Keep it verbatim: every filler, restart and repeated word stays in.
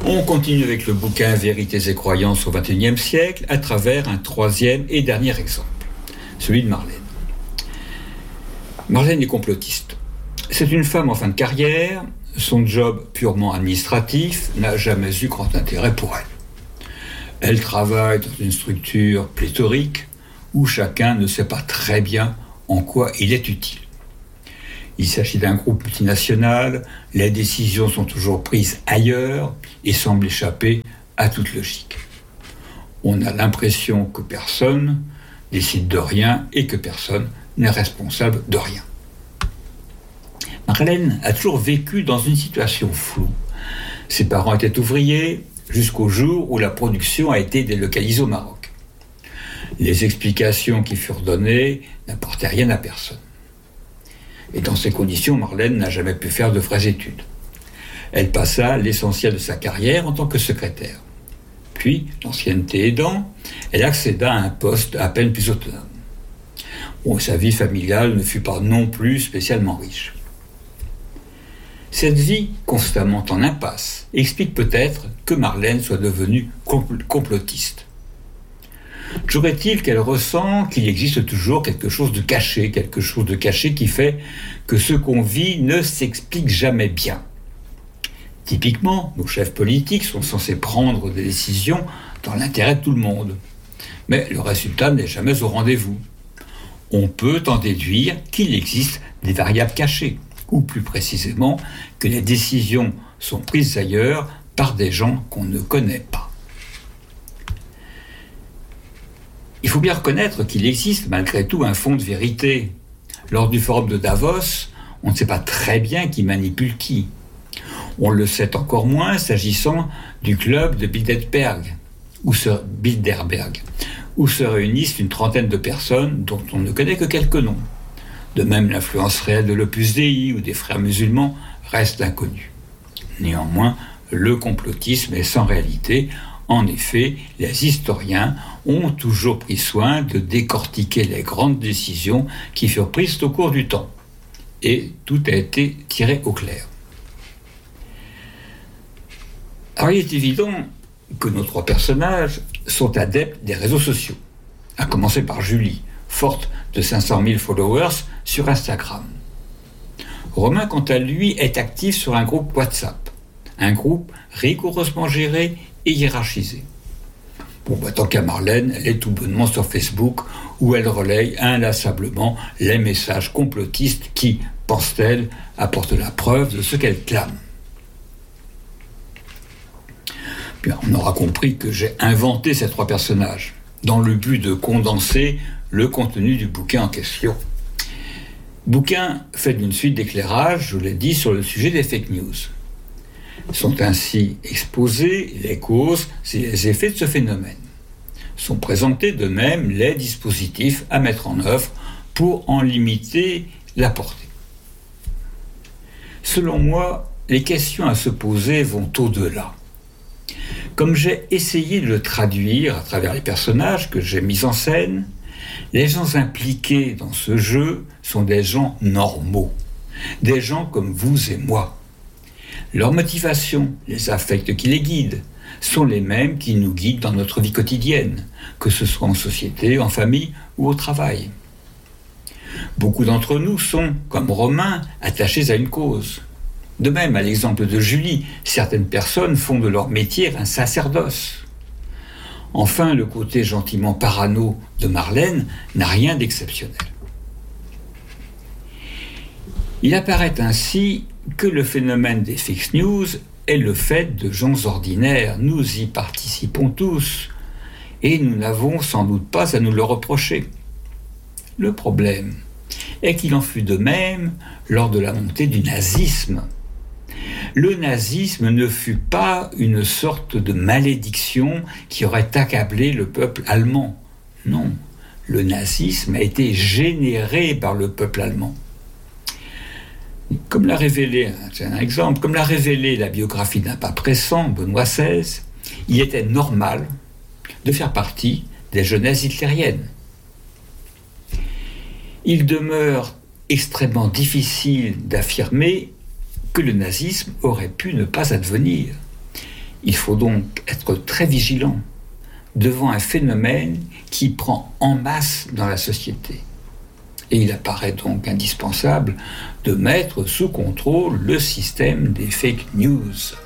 On continue avec le bouquin Vérités et croyances au vingt et unième siècle à travers un troisième et dernier exemple, celui de Marlène. Marlène est complotiste. C'est une femme en fin de carrière. Son job purement administratif n'a jamais eu grand intérêt pour elle. Elle travaille dans une structure pléthorique où chacun ne sait pas très bien en quoi il est utile. Il s'agit d'un groupe multinational, les décisions sont toujours prises ailleurs et semblent échapper à toute logique. On a l'impression que personne décide de rien et que personne n'est responsable de rien. Marlène a toujours vécu dans une situation floue. Ses parents étaient ouvriers jusqu'au jour où la production a été délocalisée au Maroc. Les explications qui furent données n'apportaient rien à personne. Et dans ces conditions, Marlène n'a jamais pu faire de vraies études. Elle passa l'essentiel de sa carrière en tant que secrétaire. Puis, l'ancienneté aidant, elle accéda à un poste à peine plus autonome. Bon, sa vie familiale ne fut pas non plus spécialement riche. Cette vie constamment en impasse explique peut-être que Marlène soit devenue complotiste. Toujours est-il qu'elle ressent qu'il existe toujours quelque chose de caché, quelque chose de caché qui fait que ce qu'on vit ne s'explique jamais bien. Typiquement, nos chefs politiques sont censés prendre des décisions dans l'intérêt de tout le monde. Mais le résultat n'est jamais au rendez-vous. On peut en déduire qu'il existe des variables cachées, ou plus précisément que les décisions sont prises ailleurs par des gens qu'on ne connaît pas. Il faut bien reconnaître qu'il existe malgré tout un fond de vérité. Lors du forum de Davos, on ne sait pas très bien qui manipule qui. On le sait encore moins s'agissant du club de Bilderberg, où se, Bilderberg, où se réunissent une trentaine de personnes dont on ne connaît que quelques noms. De même, l'influence réelle de l'Opus Dei ou des frères musulmans reste inconnue. Néanmoins, le complotisme est sans réalité. En effet, les historiens ont toujours pris soin de décortiquer les grandes décisions qui furent prises au cours du temps. Et tout a été tiré au clair. Alors, il est évident que nos trois personnages sont adeptes des réseaux sociaux, à commencer par Julie, forte de cinq cent mille followers sur Instagram. Romain, quant à lui, est actif sur un groupe WhatsApp, un groupe rigoureusement géré et hiérarchisé. Bon, bah, tant qu'à Marlène, elle est tout bonnement sur Facebook, où elle relaye inlassablement les messages complotistes qui, pense-t-elle, apportent la preuve de ce qu'elle clame. Bien, on aura compris que j'ai inventé ces trois personnages, dans le but de condenser le contenu du bouquin en question. Bouquin fait d'une suite d'éclairages, je l'ai dit, sur le sujet des fake news. Sont ainsi exposées les causes et les effets de ce phénomène. Sont présentés de même les dispositifs à mettre en œuvre pour en limiter la portée. Selon moi, les questions à se poser vont au-delà. Comme j'ai essayé de le traduire à travers les personnages que j'ai mis en scène, les gens impliqués dans ce jeu sont des gens normaux, des gens comme vous et moi. Leurs motivations, les affects qui les guident, sont les mêmes qui nous guident dans notre vie quotidienne, que ce soit en société, en famille ou au travail. Beaucoup d'entre nous sont, comme Romain, attachés à une cause. De même, à l'exemple de Julie, certaines personnes font de leur métier un sacerdoce. Enfin, le côté gentiment parano de Marlène n'a rien d'exceptionnel. Il apparaît ainsi que le phénomène des fake news est le fait de gens ordinaires. Nous y participons tous et nous n'avons sans doute pas à nous le reprocher. Le problème est qu'il en fut de même lors de la montée du nazisme. Le nazisme ne fut pas une sorte de malédiction qui aurait accablé le peuple allemand. Non, le nazisme a été généré par le peuple allemand. Comme l'a révélé, c'est un exemple, comme l'a révélé la biographie d'un pape récent, Benoît seize, il était normal de faire partie des jeunesses hitlériennes. Il demeure extrêmement difficile d'affirmer que le nazisme aurait pu ne pas advenir. Il faut donc être très vigilant devant un phénomène qui prend en masse dans la société. Et il apparaît donc indispensable de mettre sous contrôle le système des fake news.